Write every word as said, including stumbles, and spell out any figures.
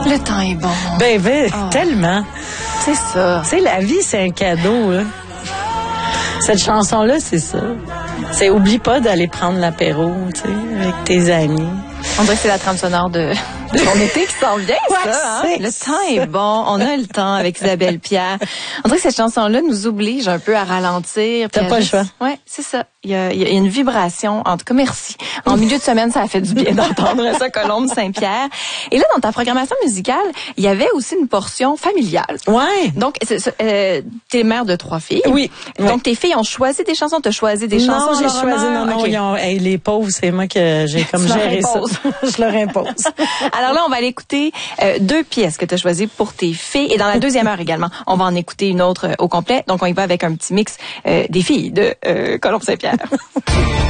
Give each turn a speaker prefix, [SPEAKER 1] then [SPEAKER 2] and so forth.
[SPEAKER 1] Le temps est bon.
[SPEAKER 2] Ben, ben
[SPEAKER 1] oh.
[SPEAKER 2] tellement.
[SPEAKER 1] C'est ça.
[SPEAKER 2] Tu sais, la vie, c'est un cadeau, là. Cette chanson-là, c'est ça. C'est oublie pas d'aller prendre l'apéro, tu sais, avec tes amis.
[SPEAKER 1] On dirait que c'est la trame sonore de, de ton été qui s'en vient,
[SPEAKER 2] ouais,
[SPEAKER 1] ça. Hein? Le
[SPEAKER 2] ça.
[SPEAKER 1] temps est bon. On a le temps avec Isabelle Pierre. On dirait que cette chanson-là nous oblige un peu à ralentir.
[SPEAKER 2] T'as pas
[SPEAKER 1] juste...
[SPEAKER 2] le choix.
[SPEAKER 1] Ouais, c'est ça. Il y, a, il y a une vibration. En tout cas, merci. En milieu de semaine, ça a fait du bien d'entendre ça, Colombe Saint-Pierre. Et là, dans ta programmation musicale, il y avait aussi une portion familiale.
[SPEAKER 2] Ouais.
[SPEAKER 1] Donc, euh, t'es mère de trois filles.
[SPEAKER 2] Oui.
[SPEAKER 1] Donc,
[SPEAKER 2] ouais.
[SPEAKER 1] tes filles ont choisi des chansons. T'as choisi des
[SPEAKER 2] non,
[SPEAKER 1] chansons.
[SPEAKER 2] Non, j'ai choisi. Non, non,
[SPEAKER 1] okay.
[SPEAKER 2] ils ont, hey, les pauvres, c'est moi que j'ai comme géré ça. Je leur impose.
[SPEAKER 1] Alors là, on va aller écouter euh, deux pièces que tu as choisies pour tes filles. Et dans la deuxième heure également, on va en écouter une autre euh, au complet. Donc, on y va avec un petit mix euh, des filles de euh, Colombe Saint-Pierre.